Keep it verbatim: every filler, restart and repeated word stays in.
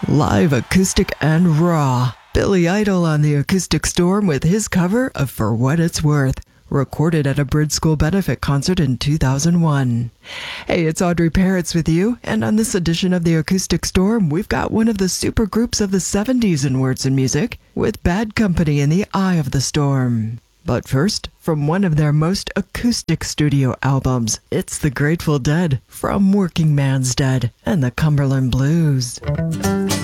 Live acoustic and raw. Billy Idol on the Acoustic Storm with his cover of For What It's Worth, recorded at a Bridge School benefit concert in two thousand one. Hey, it's Audrey Parrots with you, and on this edition of the Acoustic Storm, we've got one of the super groups of the seventies in words and music, with Bad Company in the Eye of the Storm. But first, from one of their most acoustic studio albums, it's the Grateful Dead from Working Man's Dead and the Cumberland Blues.